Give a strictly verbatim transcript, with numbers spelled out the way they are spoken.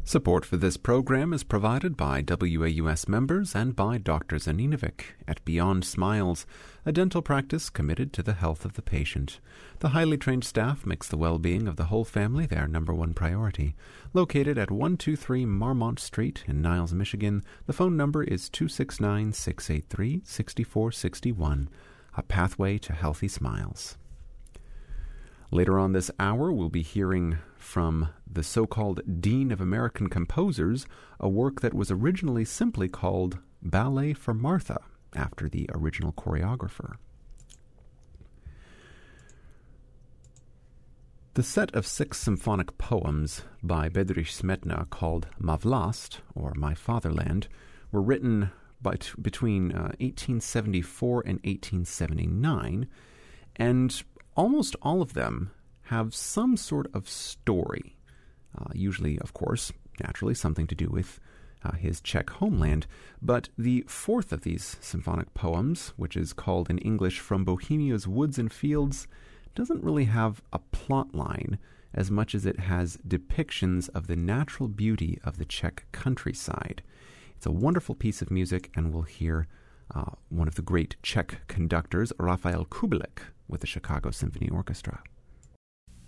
Support for this program is provided by W A U S members and by Doctor Zaninovic at Beyond Smiles, a dental practice committed to the health of the patient. The highly trained staff makes the well-being of the whole family their number one priority. Located at one two three Marmont Street in Niles, Michigan, the phone number is two six nine, six eight three, six four six one, a pathway to healthy smiles. Later on this hour, we'll be hearing from the so-called Dean of American Composers, a work that was originally simply called Ballet for Martha, after the original choreographer. The set of six symphonic poems by Bedřich Smetana called Ma Vlast, or My Fatherland, were written by t- between uh, eighteen seventy-four and eighteen seventy-nine, and almost all of them have some sort of story, uh, usually, of course, naturally something to do with uh, his Czech homeland. But the fourth of these symphonic poems, which is called in English From Bohemia's Woods and Fields, doesn't really have a plot line as much as it has depictions of the natural beauty of the Czech countryside. It's a wonderful piece of music, and we'll hear uh, one of the great Czech conductors, Rafael Kubelik, with the Chicago Symphony Orchestra.